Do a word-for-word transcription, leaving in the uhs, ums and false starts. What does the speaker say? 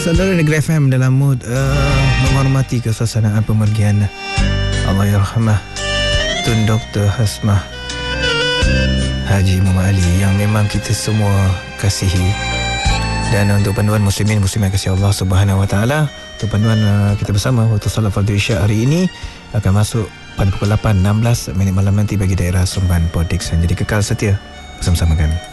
Saudara Negeri F M dalam mood uh, menghormati kesusahanaan pemergian Allahyarhamah Tun Doktor Hasmah Haji Muhammad Ali yang memang kita semua kasihi. Dan untuk panduan muslimin muslimat kasih Allah Subhanahu Wa Taala, untuk panduan uh, kita bersama waktu solat fardu isyak hari ini akan masuk pada pukul lapan enam belas minit malam nanti bagi daerah Sumban Port Dickson. Jadi kekal setia bersama-sama kami.